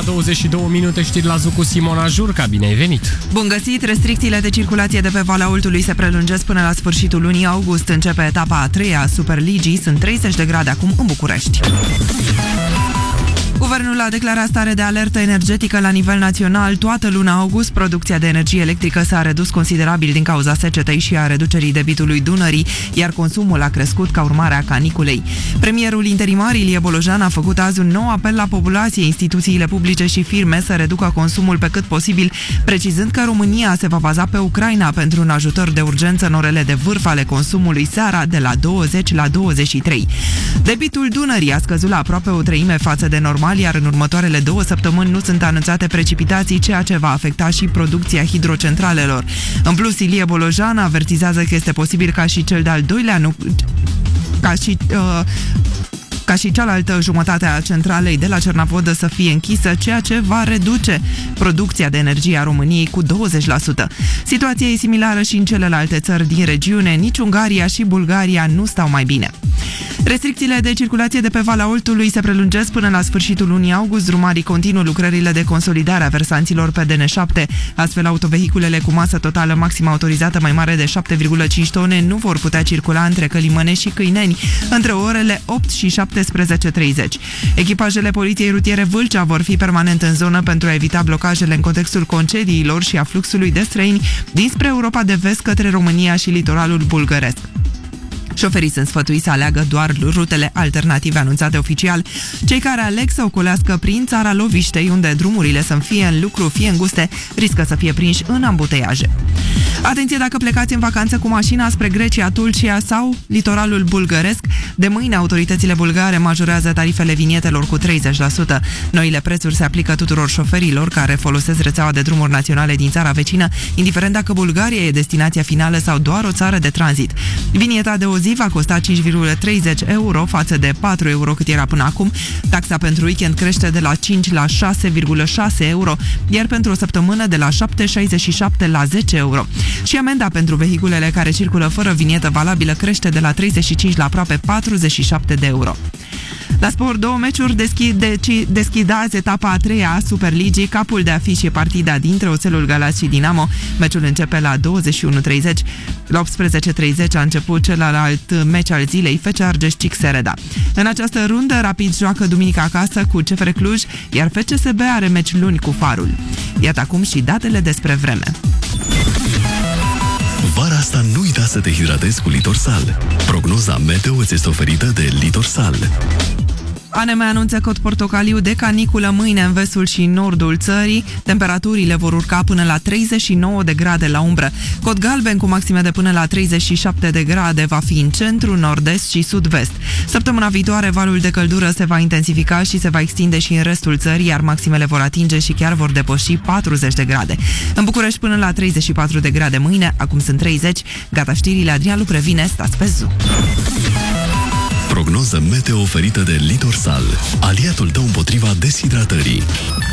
22 minute, știri la zi cu Simona Jurca. Bine ai venit! Bun găsit! Restricțiile de circulație de pe Valea Oltului se prelungesc până la sfârșitul lunii august. Începe etapa a treia a Superligii. Sunt 30 de grade acum în București. Guvernul a declarat stare de alertă energetică la nivel național. Toată luna august, producția de energie electrică s-a redus considerabil din cauza secetei și a reducerii debitului Dunării, iar consumul a crescut ca urmare a caniculei. Premierul interimar Ilie Bolojan a făcut azi un nou apel la populație, instituțiile publice și firme să reducă consumul pe cât posibil, precizând că România se va baza pe Ucraina pentru un ajutor de urgență în orele de vârf ale consumului seara de la 20 la 23. Debitul Dunării a scăzut la aproape o treime față de normal, iar în următoarele 2 săptămâni nu sunt anunțate precipitații, ceea ce va afecta și producția hidrocentralelor. În plus, Ilie Bolojan avertizează că este posibil ca și cel de-al doilea ca și cealaltă jumătate a centralei de la Cernavodă să fie închisă, ceea ce va reduce producția de energie a României cu 20%. Situația e similară și în celelalte țări din regiune, nici Ungaria și Bulgaria nu stau mai bine. Restricțiile de circulație de pe Valea Oltului se prelungesc până la sfârșitul lunii august. Drumarii continuă lucrările de consolidare a versanților pe DN7. Astfel, autovehiculele cu masă totală maximă autorizată mai mare de 7,5 tone nu vor putea circula între Călimănești și Câineni între orele 8 și 17:30. Echipajele Poliției Rutiere Vâlcea vor fi permanent în zonă pentru a evita blocajele în contextul concediilor și a fluxului de străini dinspre Europa de Vest către România și litoralul bulgăresc. Șoferii sunt sfătuiți să aleagă doar rutele alternative anunțate oficial. Cei care aleg să ocolească prin țara loviștei, unde drumurile sunt fie în lucru, fie înguste, riscă să fie prinși în ambuteiaje. Atenție dacă plecați în vacanță cu mașina spre Grecia, Tulcea sau litoralul bulgăresc. De mâine, autoritățile bulgare majorează tarifele vinietelor cu 30%. Noile prețuri se aplică tuturor șoferilor care folosesc rețeaua de drumuri naționale din țara vecină, indiferent dacă Bulgaria e destinația finală sau doar o țară de tranzit. Vinieta de o zi va costa 5,30 euro față de 4 euro cât era până acum. Taxa pentru weekend crește de la 5 la 6,6 euro, iar pentru o săptămână de la 7,67 la 10 euro. Și amenda pentru vehiculele care circulă fără vinietă valabilă crește de la 35 la aproape 47 de euro. La sport, 2 meciuri deschid azi etapa a treia a Superligii. Capul de afiș e partida dintre Oțelul Galați și Dinamo. Meciul începe la 21:30. La 18:30 a început celălalt meci al zilei, FC Argeș-Cic Sereda. În această rundă, Rapid joacă duminică acasă cu CFR Cluj, iar FCSB are meci luni cu Farul. Iată acum și datele despre vreme. Vara asta nu uita să te hidratezi cu Litorsal. Prognoza meteo îți este oferită de Litorsal. ANM anunță cod portocaliu de caniculă mâine în vestul și nordul țării. Temperaturile vor urca până la 39 de grade la umbră. Cod galben cu maxime de până la 37 de grade va fi în centru, nord-est și sud-vest. Săptămâna viitoare, valul de căldură se va intensifica și se va extinde și în restul țării, iar maximele vor atinge și chiar vor depăși 40 de grade. În București până la 34 de grade mâine, acum sunt 30. Gata știrile, Adrian Lu previne, stați pe Zoom. Prognoză meteo oferită de Litorsal, aliatul tău împotriva deshidratării.